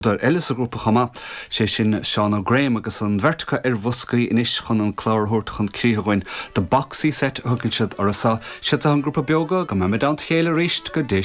Dar Ellis a grúpa chama sé sin Sean O'Graham agus an bhirrtacha bhoscaí inis chun an chlárthúirt chun críochain de boxí set thugann siad orasa siad an grúpa beoga go maiid an chéile ríist go